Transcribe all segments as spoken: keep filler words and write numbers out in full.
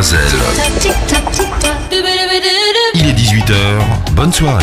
Mademoiselle. Il est dix-huit heures, bonne soirée.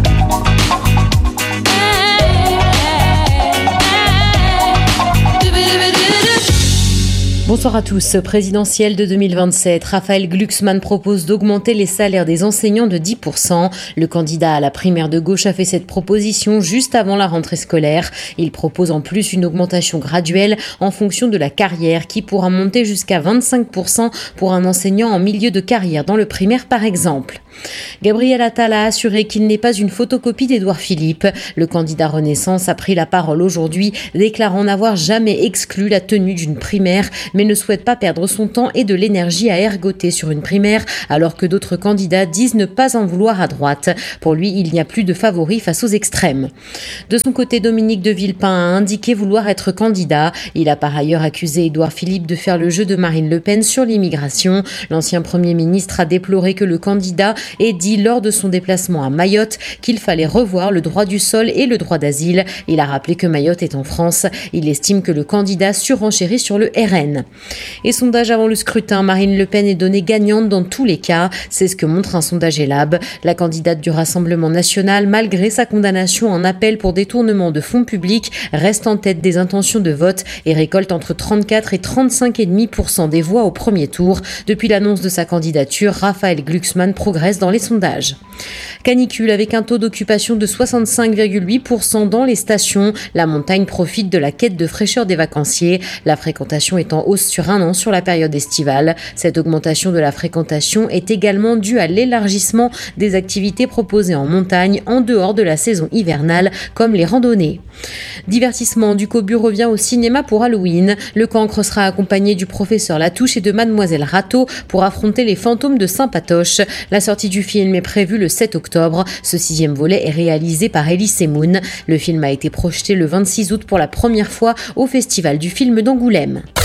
Bonsoir à tous. Présidentielle de deux mille vingt-sept, Raphaël Glucksmann propose d'augmenter les salaires des enseignants de dix pour cent. Le candidat à la primaire de gauche a fait cette proposition juste avant la rentrée scolaire. Il propose en plus une augmentation graduelle en fonction de la carrière qui pourra monter jusqu'à vingt-cinq pour cent pour un enseignant en milieu de carrière dans le primaire par exemple. Gabriel Attal a assuré qu'il n'est pas une photocopie d'Édouard Philippe. Le candidat Renaissance a pris la parole aujourd'hui, déclarant n'avoir jamais exclu la tenue d'une primaire, mais ne souhaite pas perdre son temps et de l'énergie à ergoter sur une primaire, alors que d'autres candidats disent ne pas en vouloir à droite. Pour lui, il n'y a plus de favoris face aux extrêmes. De son côté, Dominique de Villepin a indiqué vouloir être candidat. Il a par ailleurs accusé Édouard Philippe de faire le jeu de Marine Le Pen sur l'immigration. L'ancien Premier ministre a déploré que le candidat ait dit lors de son déplacement à Mayotte qu'il fallait revoir le droit du sol et le droit d'asile. Il a rappelé que Mayotte est en France. Il estime que le candidat surenchérit sur le R N. Et sondage avant le scrutin, Marine Le Pen est donnée gagnante dans tous les cas. C'est ce que montre un sondage Elab. La candidate du Rassemblement national, malgré sa condamnation en appel pour détournement de fonds publics, reste en tête des intentions de vote et récolte entre trente-quatre et trente-cinq virgule cinq pour cent des voix au premier tour. Depuis l'annonce de sa candidature, Raphaël Glucksmann progresse dans les sondages. Canicule avec un taux d'occupation de soixante-cinq virgule huit pour cent dans les stations. La montagne profite de la quête de fraîcheur des vacanciers. La fréquentation est en hausse sur un an sur la période estivale. Cette augmentation de la fréquentation est également due à l'élargissement des activités proposées en montagne en dehors de la saison hivernale, comme les randonnées. Divertissement, du Cobu revient au cinéma pour Halloween. Le cancre sera accompagné du professeur Latouche et de Mademoiselle Rateau pour affronter les fantômes de Saint-Patoche. La sortie du film est prévue le sept octobre. Ce sixième volet est réalisé par Elie Semoun. Le film a été projeté le vingt-six août pour la première fois au Festival du film d'Angoulême.